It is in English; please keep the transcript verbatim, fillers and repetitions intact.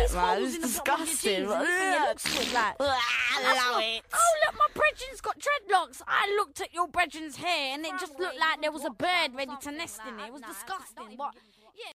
There's man. holes It's in the bottom of your disgusting. jeans and you think it looks good, like. I love it. Oh, look, my brethren's got dreadlocks. I looked at your brethren's hair and it just looked like there was a bird ready to nest in it. It was disgusting. But